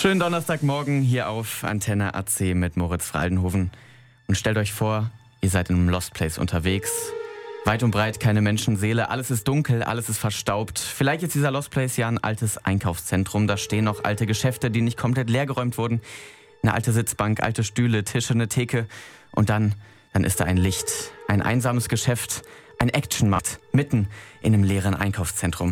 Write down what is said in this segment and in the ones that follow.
Schönen Donnerstagmorgen hier auf Antenne AC mit Moritz Fraldenhoven. Und stellt euch vor, ihr seid in einem Lost Place unterwegs. Weit und breit keine Menschenseele, alles ist dunkel, alles ist verstaubt. Vielleicht ist dieser Lost Place ja ein altes Einkaufszentrum. Da stehen noch alte Geschäfte, die nicht komplett leergeräumt wurden. Eine alte Sitzbank, alte Stühle, Tische, eine Theke. Und dann ist da ein Licht, ein einsames Geschäft, ein Actionmarkt mitten in einem leeren Einkaufszentrum.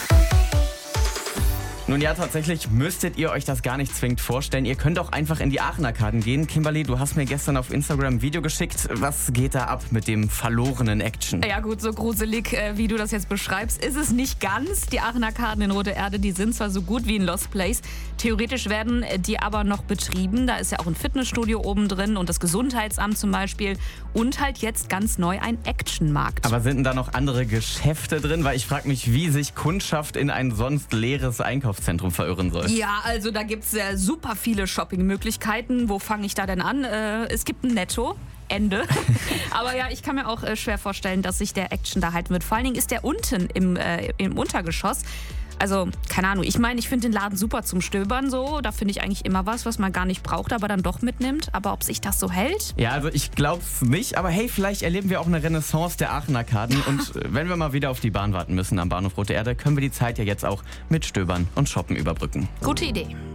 Nun ja, tatsächlich müsstet ihr euch das gar nicht zwingend vorstellen. Ihr könnt auch einfach in die Aachen-Arkaden gehen. Kimberly, du hast mir gestern auf Instagram ein Video geschickt. Was geht da ab mit dem verlorenen Action? Ja gut, so gruselig, wie du das jetzt beschreibst, ist es nicht ganz. Die Aachen-Arkaden in Rote Erde, die sind zwar so gut wie ein Lost Place. Theoretisch werden die aber noch betrieben. Da ist ja auch ein Fitnessstudio oben drin und das Gesundheitsamt zum Beispiel. Und halt jetzt ganz neu ein Actionmarkt. Aber sind denn da noch andere Geschäfte drin? Weil ich frage mich, wie sich Kundschaft in ein sonst leeres Einkaufszentrum verirren soll. Ja, also da gibt es super viele Shoppingmöglichkeiten. Wo fange ich da denn an? Es gibt ein Netto. Ende. Aber ja, ich kann mir auch schwer vorstellen, dass sich der Action da halten wird. Vor allen Dingen ist der unten im Untergeschoss. Also, keine Ahnung, ich finde den Laden super zum Stöbern so. Da finde ich eigentlich immer was man gar nicht braucht, aber dann doch mitnimmt. Aber ob sich das so hält? Ja, also ich glaube es nicht. Aber hey, vielleicht erleben wir auch eine Renaissance der Aachen-Arkaden. Und wenn wir mal wieder auf die Bahn warten müssen am Bahnhof Rote Erde, können wir die Zeit ja jetzt auch mit Stöbern und Shoppen überbrücken. Gute Idee.